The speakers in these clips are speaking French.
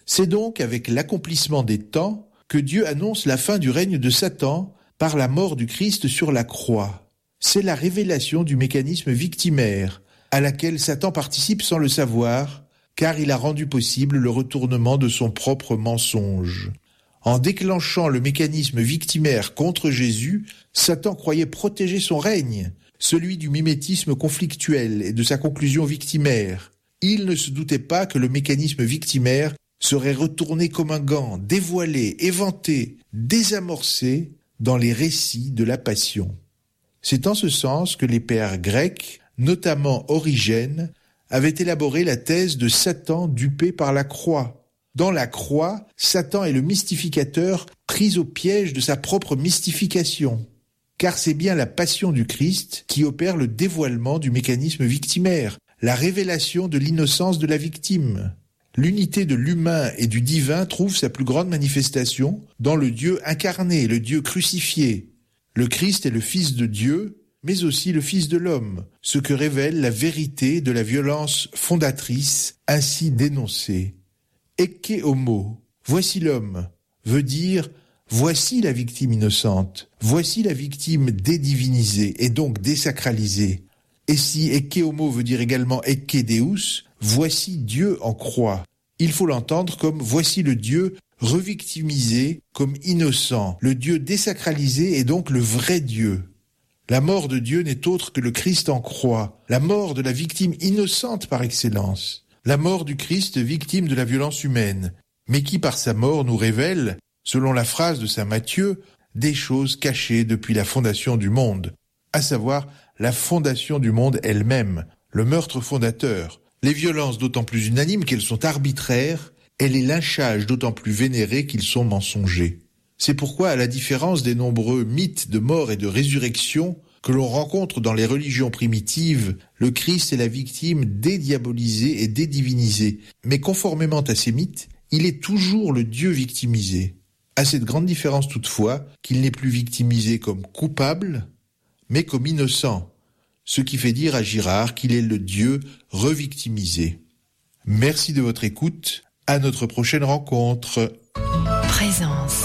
C'est donc avec l'accomplissement des temps que Dieu annonce la fin du règne de Satan par la mort du Christ sur la croix. C'est la révélation du mécanisme victimaire à laquelle Satan participe sans le savoir, car il a rendu possible le retournement de son propre mensonge. En déclenchant le mécanisme victimaire contre Jésus, Satan croyait protéger son règne, celui du mimétisme conflictuel et de sa conclusion victimaire. Il ne se doutait pas que le mécanisme victimaire serait retourné comme un gant, dévoilé, éventé, désamorcé dans les récits de la Passion. C'est en ce sens que les pères grecs, notamment Origène, avaient élaboré la thèse de Satan dupé par la croix. Dans la croix, Satan est le mystificateur pris au piège de sa propre mystification. Car c'est bien la passion du Christ qui opère le dévoilement du mécanisme victimaire, la révélation de l'innocence de la victime. L'unité de l'humain et du divin trouve sa plus grande manifestation dans le Dieu incarné, le Dieu crucifié. Le Christ est le Fils de Dieu, mais aussi le Fils de l'homme, ce que révèle la vérité de la violence fondatrice ainsi dénoncée. Ecce homo, voici l'homme, veut dire voici la victime innocente, voici la victime dédivinisée et donc désacralisée. Et si ecce homo veut dire également ecce deus, voici Dieu en croix. Il faut l'entendre comme voici le Dieu revictimisé comme innocent, le Dieu désacralisé et donc le vrai Dieu. La mort de Dieu n'est autre que le Christ en croix, la mort de la victime innocente par excellence, la mort du Christ victime de la violence humaine, mais qui par sa mort nous révèle, selon la phrase de saint Matthieu, des choses cachées depuis la fondation du monde, à savoir la fondation du monde elle-même, le meurtre fondateur, les violences d'autant plus unanimes qu'elles sont arbitraires, et les lynchages d'autant plus vénérés qu'ils sont mensongers. C'est pourquoi, à la différence des nombreux mythes de mort et de résurrection que l'on rencontre dans les religions primitives, le Christ est la victime dédiabolisée et dédivinisée. Mais conformément à ces mythes, il est toujours le Dieu victimisé. À cette grande différence toutefois qu'il n'est plus victimisé comme coupable, mais comme innocent, ce qui fait dire à Girard qu'il est le Dieu revictimisé. Merci de votre écoute, à notre prochaine rencontre. Présence.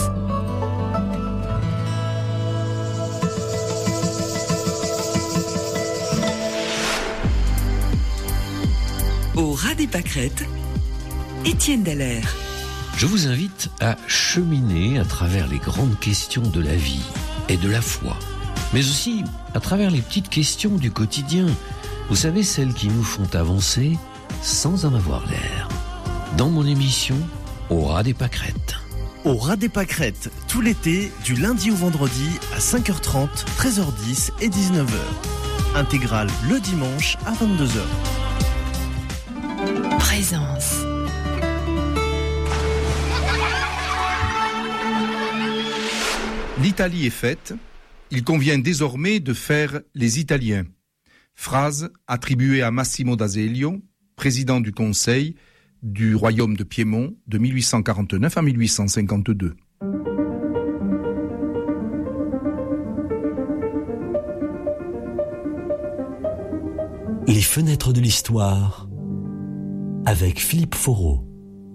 Au ras des pâquerettes, Étienne Dallaire. Je vous invite à cheminer à travers les grandes questions de la vie et de la foi, mais aussi à travers les petites questions du quotidien. Vous savez, celles qui nous font avancer sans en avoir l'air. Dans mon émission, Au ras des pâquerettes. Au ras des pâquerettes, tout l'été, du lundi au vendredi à 5h30, 13h10 et 19h. Intégrale le dimanche à 22h. Présence. L'Italie est faite, il convient désormais de faire les Italiens. Phrase attribuée à Massimo d'Azeglio, président du Conseil du royaume de Piémont de 1849 à 1852. Les fenêtres de l'histoire avec Philippe Foreau.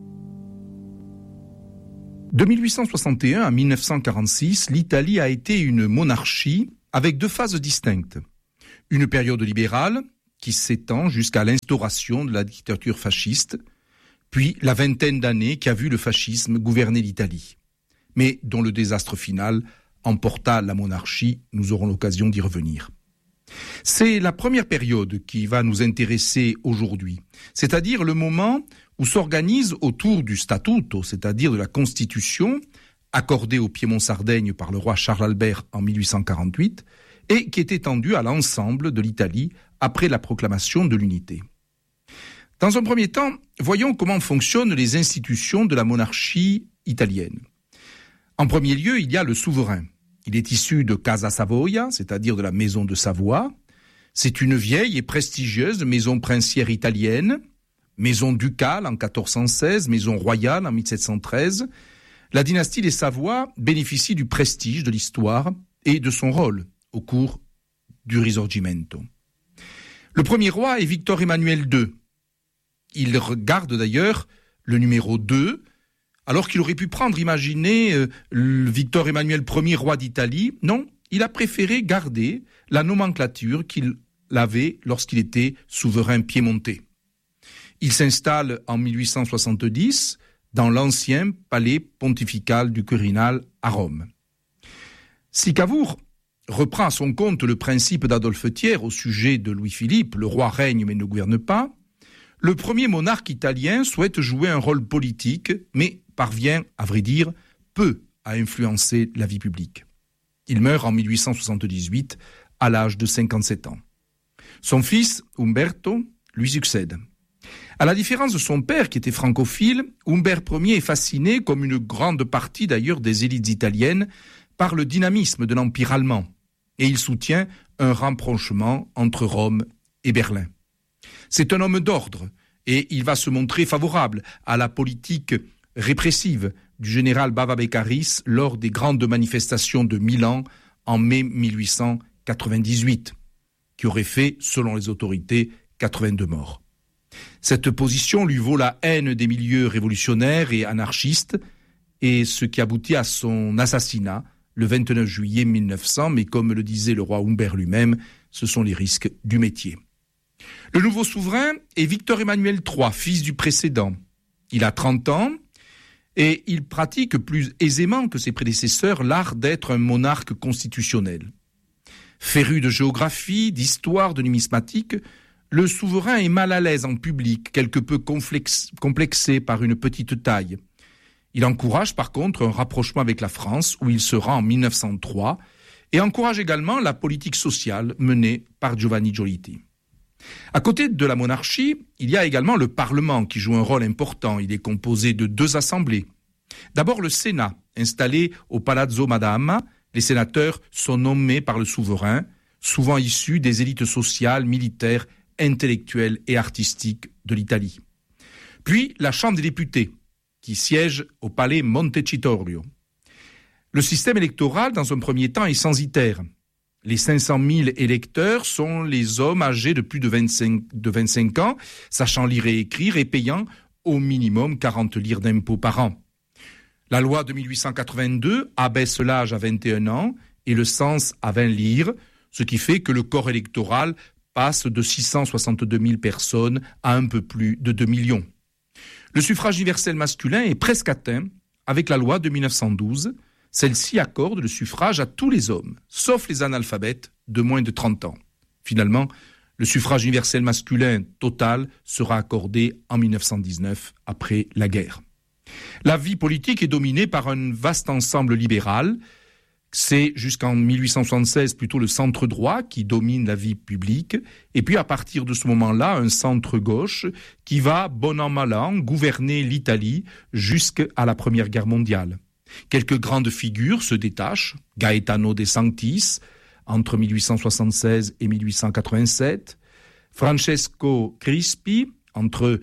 De 1861 à 1946, l'Italie a été une monarchie avec deux phases distinctes. Une période libérale qui s'étend jusqu'à l'instauration de la dictature fasciste, puis la vingtaine d'années qui a vu le fascisme gouverner l'Italie, mais dont le désastre final emporta la monarchie, nous aurons l'occasion d'y revenir. C'est la première période qui va nous intéresser aujourd'hui, c'est-à-dire le moment où s'organise autour du Statuto, c'est-à-dire de la Constitution, accordée au Piémont-Sardaigne par le roi Charles-Albert en 1848, et qui est étendue à l'ensemble de l'Italie après la proclamation de l'unité. Dans un premier temps, voyons comment fonctionnent les institutions de la monarchie italienne. En premier lieu, il y a le souverain. Il est issu de Casa Savoia, c'est-à-dire de la maison de Savoie. C'est une vieille et prestigieuse maison princière italienne, maison ducale en 1416, maison royale en 1713. La dynastie des Savoie bénéficie du prestige de l'histoire et de son rôle au cours du Risorgimento. Le premier roi est Victor Emmanuel II. Il garde d'ailleurs le numéro 2 Alors qu'il aurait pu imaginer Victor Emmanuel Ier, roi d'Italie, non, il a préféré garder la nomenclature qu'il avait lorsqu'il était souverain piémontais. Il s'installe en 1870 dans l'ancien palais pontifical du Quirinal à Rome. Si Cavour reprend à son compte le principe d'Adolphe Thiers au sujet de Louis-Philippe, le roi règne mais ne gouverne pas, le premier monarque italien souhaite jouer un rôle politique, mais parvient, à vrai dire, peu à influencer la vie publique. Il meurt en 1878 à l'âge de 57 ans. Son fils, Umberto, lui succède. À la différence de son père, qui était francophile, Humbert Ier est fasciné, comme une grande partie d'ailleurs des élites italiennes, par le dynamisme de l'Empire allemand, et il soutient un rapprochement entre Rome et Berlin. C'est un homme d'ordre, et il va se montrer favorable à la politique répressive du général Bava Beccaris lors des grandes manifestations de Milan en mai 1898, qui auraient fait, selon les autorités, 82 morts. Cette position lui vaut la haine des milieux révolutionnaires et anarchistes, et ce qui aboutit à son assassinat le 29 juillet 1900, mais comme le disait le roi Humbert lui-même, ce sont les risques du métier. Le nouveau souverain est Victor Emmanuel III, fils du précédent. Il a 30 ans et il pratique plus aisément que ses prédécesseurs l'art d'être un monarque constitutionnel. Féru de géographie, d'histoire, de numismatique, le souverain est mal à l'aise en public, quelque peu complexé par une petite taille. Il encourage par contre un rapprochement avec la France, où il sera en 1903, et encourage également la politique sociale menée par Giovanni Giolitti. À côté de la monarchie, il y a également le Parlement qui joue un rôle important. Il est composé de 2 assemblées. D'abord le Sénat, installé au Palazzo Madama. Les sénateurs sont nommés par le souverain, souvent issus des élites sociales, militaires, intellectuelles et artistiques de l'Italie. Puis la Chambre des députés, qui siège au palais Montecitorio. Le système électoral, dans un premier temps, est censitaire. Les 500 000 électeurs sont les hommes âgés de plus de 25 ans, sachant lire et écrire et payant au minimum 40 lires d'impôts par an. La loi de 1882 abaisse l'âge à 21 ans et le cens à 20 lires, ce qui fait que le corps électoral passe de 662 000 personnes à un peu plus de 2 millions. Le suffrage universel masculin est presque atteint avec la loi de 1912. Celle-ci accorde le suffrage à tous les hommes, sauf les analphabètes de moins de 30 ans. Finalement, le suffrage universel masculin total sera accordé en 1919, après la guerre. La vie politique est dominée par un vaste ensemble libéral. C'est jusqu'en 1876 plutôt le centre-droit qui domine la vie publique. Et puis à partir de ce moment-là, un centre-gauche qui va, bon an mal an, gouverner l'Italie jusqu'à la Première Guerre mondiale. Quelques grandes figures se détachent. Gaetano De Sanctis, entre 1876 et 1887. Francesco Crispi, entre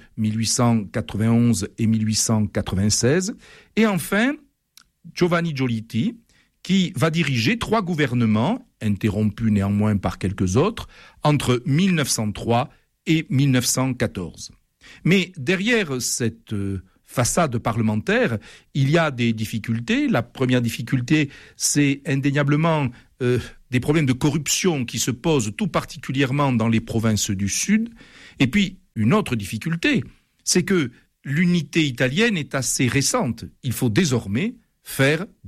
1891 et 1896. Et enfin, Giovanni Giolitti, qui va diriger 3 gouvernements, interrompus néanmoins par quelques autres, entre 1903 et 1914. Mais derrière cette façade parlementaire, il y a des difficultés. La première difficulté, c'est indéniablement des problèmes de corruption qui se posent tout particulièrement dans les provinces du Sud. Et puis, une autre difficulté, c'est que l'unité italienne est assez récente. Il faut désormais faire